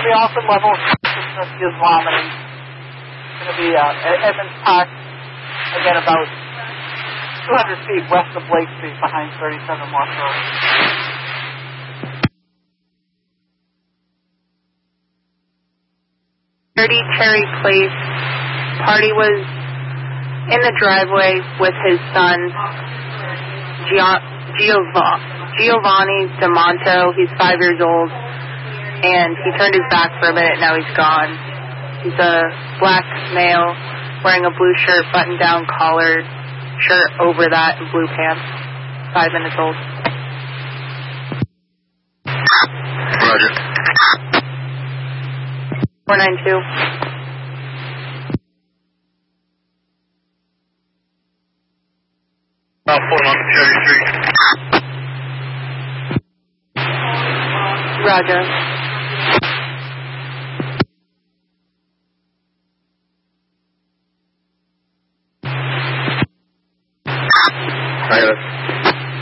going to be also level of consciousness. He is vomiting. It's going to be at Edmonds Park, again about 200 feet west of Blake Street behind 37 Moss Road. Cherry Place. Party was in the driveway with his son, Giovanni DeMonto. He's 5 years old, and he turned his back for a minute. Now he's gone. He's a black male wearing a blue shirt, button-down collared shirt over that, and blue pants. 5 minutes old. Roger. 492. About 4 on Cherry Street. Roger. I got it.